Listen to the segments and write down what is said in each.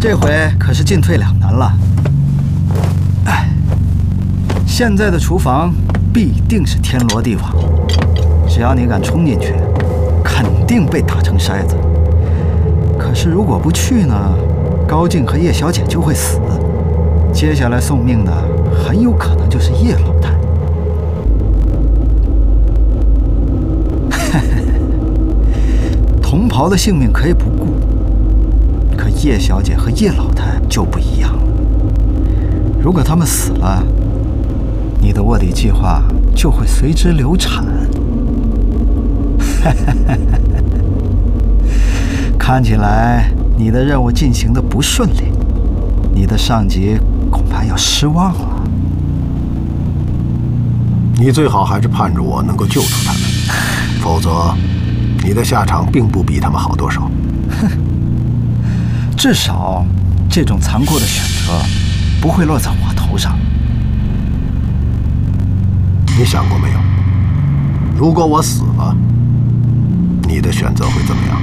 这回可是进退两难了。哎，现在的厨房必定是天罗地网，只要你敢冲进去，肯定被打成筛子。可是如果不去呢，高静和叶小姐就会死，接下来送命的很有可能就是叶老太。同袍的性命可以不顾，可叶小姐和叶老太就不一样了。如果他们死了，你的卧底计划就会随之流产。看起来你的任务进行得不顺利，你的上级恐怕要失望了。 你最好还是盼着我能够救出他们，否则你的下场并不比他们好多少。 哼，至少这种残酷的选择不会落在我头上。 你想过没有？如果我死了，你的选择会怎么样？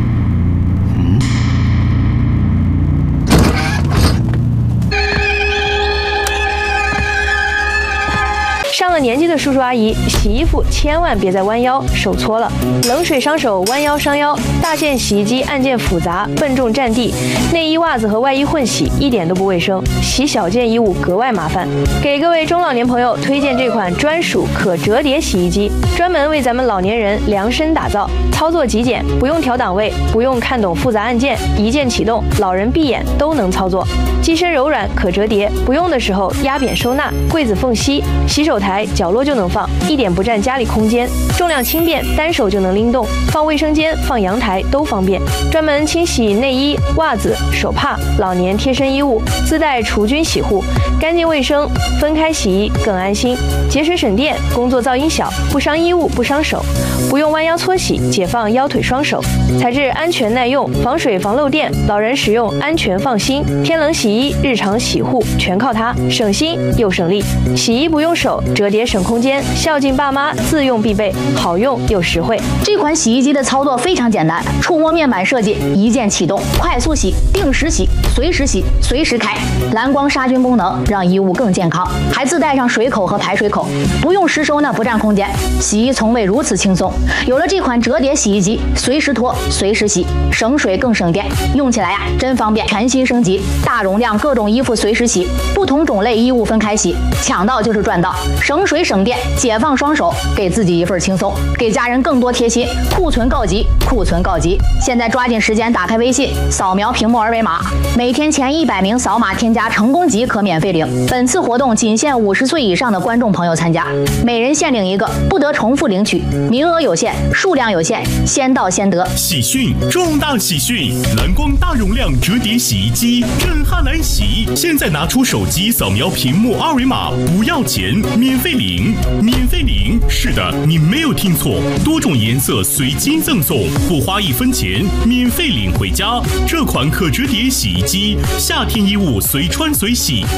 上了年纪的叔叔阿姨，洗衣服千万别再弯腰，手搓了，冷水伤手，弯腰伤腰。大件洗衣机按键复杂，笨重占地，内衣、袜子和外衣混洗，一点都不卫生。洗小件衣物格外麻烦。给各位中老年朋友推荐这款专属可折叠洗衣机，专门为咱们老年人量身打造，操作极简，不用调档位，不用看懂复杂按键，一键启动，老人闭眼都能操作。机身柔软，可折叠，不用的时候压扁收纳，柜子缝隙、洗手台角落就能放，一点不占家里空间。重量轻便，单手就能拎动，放卫生间、放阳台都方便。专门清洗内衣、袜子、手帕、老年贴身衣物，自带除菌洗护，干净卫生，分开洗衣更安心，节水省电，工作噪音小，不伤衣物不伤手，不用弯腰搓洗，解放腰腿双手。材质安全耐用，防水防漏电，老人使用安全放心。天冷洗衣、日常洗护全靠它，省心又省力。洗衣不用手，折叠省空间，孝敬爸妈自用必备，好用又实惠。 这款洗衣机的操作非常简单，触摸面板设计，一键启动，快速洗、定时洗、随时洗、随时开，蓝光杀菌功能让衣物更健康，还自带上水口和排水口，不用实收纳，不占空间，洗衣从未如此轻松。有了这款折叠洗衣机，随时脱，随时洗，省水更省电，用起来呀真方便。全新升级，大容量各种衣服随时洗，不同种类衣物分开洗，抢到就是赚到，省水省电，解放双手，给自己一份轻松，给家人更多贴心。库存告急，库存告急！现在抓紧时间打开微信，扫描屏幕二维码，每天前100名扫码添加成功即可免费领。本次活动仅限50岁以上的观众朋友参加，每人限领一个，不得重复领取，名额有限，数量有限，先到先得。 喜讯，重大喜讯！蓝光大容量折叠洗衣机震撼来袭！现在拿出手机扫描屏幕二维码，不要钱，免费领，免费领！是的，你没有听错，多种颜色随机赠送，不花1分钱，免费领回家。这款可折叠洗衣机，夏天衣物随穿随洗。